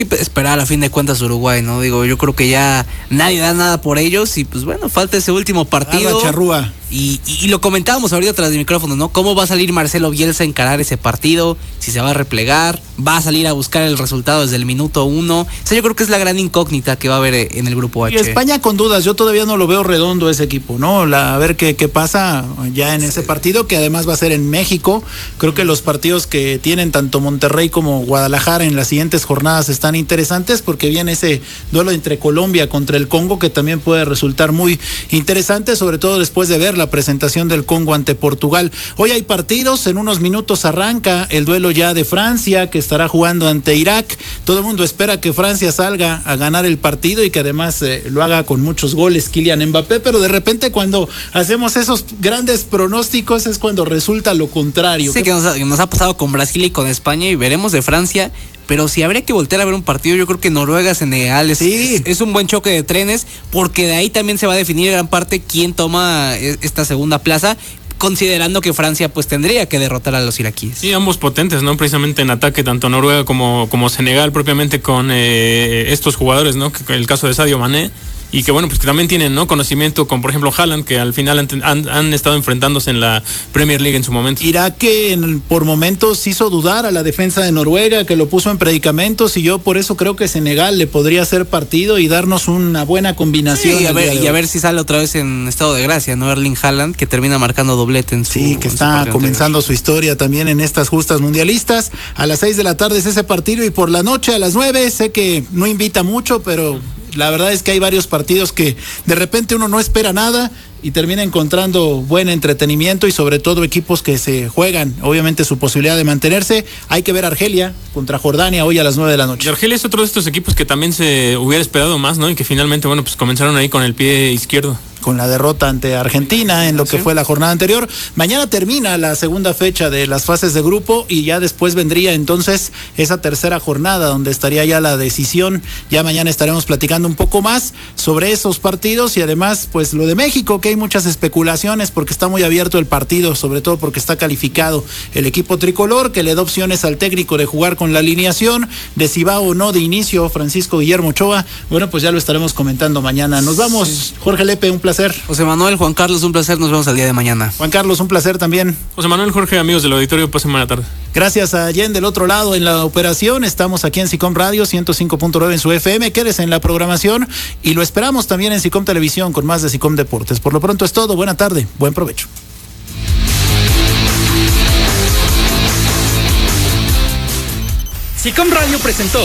Esperar a fin de cuentas Uruguay, ¿no? Digo, yo creo que ya nadie da nada por ellos y pues bueno, falta ese último partido. Charrúa. Y lo comentábamos ahorita tras el micrófono, ¿no? ¿Cómo va a salir Marcelo Bielsa a encarar ese partido? Si se va a replegar, va a salir a buscar el resultado desde el minuto 1. O sea, yo creo que es la gran incógnita que va a haber en el grupo H. Y España con dudas, yo todavía no lo veo redondo ese equipo, ¿no? A ver qué pasa ya en ese partido, que además va a ser en México. Creo que los partidos que tienen tanto Monterrey como Guadalajara en las siguientes jornadas están interesantes, porque viene ese duelo entre Colombia contra el Congo, que también puede resultar muy interesante, sobre todo después de ver la presentación del Congo ante Portugal. Hoy hay partidos, en unos minutos arranca el duelo ya de Francia, que estará jugando ante Irak. Todo el mundo espera que Francia salga a ganar el partido y que además lo haga con muchos goles Kylian Mbappé, pero de repente cuando hacemos esos grandes pronósticos es cuando resulta lo contrario. Sí, que nos ha pasado con Brasil y con España, y veremos de Francia. Pero si habría que voltear a ver un partido, yo creo que Noruega-Senegal es un buen choque de trenes, porque de ahí también se va a definir gran parte quién toma esta segunda plaza, considerando que Francia pues tendría que derrotar a los iraquíes. Sí, ambos potentes, ¿no? Precisamente en ataque, tanto Noruega como Senegal, propiamente con estos jugadores, ¿no? El caso de Sadio Mané. Y que bueno, pues que también tienen, ¿no?, conocimiento con, por ejemplo, Haaland, que al final han estado enfrentándose en la Premier League en su momento. Irak, que por momentos hizo dudar a la defensa de Noruega, que lo puso en predicamentos, y yo por eso creo que Senegal le podría hacer partido y darnos una buena combinación. Sí, y a ver si sale otra vez en estado de gracia, ¿no? Erling Haaland, que termina marcando doblete en su... Sí, que está comenzando su historia también en estas justas mundialistas. A las 6 de la tarde es ese partido, y por la noche a las 9, sé que no invita mucho, pero la verdad es que hay varios partidos que de repente uno no espera nada y termina encontrando buen entretenimiento, y sobre todo equipos que se juegan obviamente su posibilidad de mantenerse. Hay que ver Argelia contra Jordania hoy a las 9 de la noche. Y Argelia es otro de estos equipos que también se hubiera esperado más, ¿no? Y que finalmente, bueno, pues comenzaron ahí con el pie izquierdo, con la derrota ante Argentina en lo que fue la jornada anterior. Mañana termina la segunda fecha de las fases de grupo, y ya después vendría entonces esa tercera jornada donde estaría ya la decisión. Ya mañana estaremos platicando un poco más sobre esos partidos, y además pues lo de México, que hay muchas especulaciones porque está muy abierto el partido, sobre todo porque está calificado el equipo tricolor, que le da opciones al técnico de jugar con la alineación, de si va o no de inicio Francisco Guillermo Ochoa. Bueno, pues ya lo estaremos comentando mañana. Nos vamos, Jorge Lepe, un placer. José Manuel, Juan Carlos, un placer, nos vemos el día de mañana. Juan Carlos, un placer también. José Manuel, Jorge, amigos del auditorio, pasen buena tarde. Gracias a Jen del otro lado en la operación. Estamos aquí en SICOM Radio 105.9 en su FM. Quédese en la programación y lo esperamos también en SICOM Televisión con más de SICOM Deportes. Por lo pronto es todo. Buena tarde, buen provecho. SICOM Radio presentó